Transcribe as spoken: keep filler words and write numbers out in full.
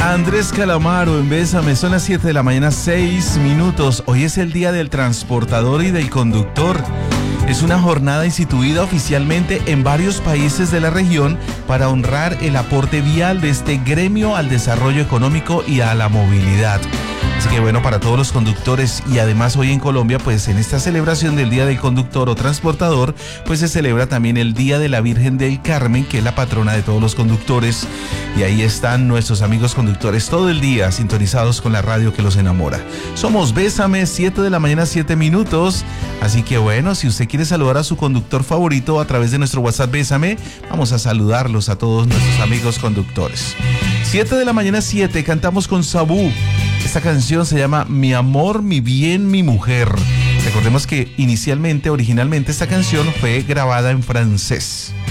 Andrés Calamaro en Bésame, son las siete de la mañana, seis minutos. Hoy es el Día del Transportador y del Conductor. Es una jornada instituida oficialmente en varios países de la región para honrar el aporte vial de este gremio al desarrollo económico y a la movilidad. Así que bueno, para todos los conductores, y además hoy en Colombia, pues en esta celebración del Día del Conductor o Transportador, pues se celebra también el Día de la Virgen del Carmen, que es la patrona de todos los conductores. Y ahí están nuestros amigos conductores todo el día sintonizados con la radio que los enamora. Somos Bésame, siete de la mañana, siete minutos. Así que bueno, si usted quiere saludar a su conductor favorito a través de nuestro WhatsApp Bésame, vamos a saludarlos a todos nuestros amigos conductores. siete de la mañana, siete, cantamos con Sabú. Esta canción se llama Mi amor, mi bien, mi mujer. Recordemos que inicialmente, originalmente, esta canción fue grabada en francés.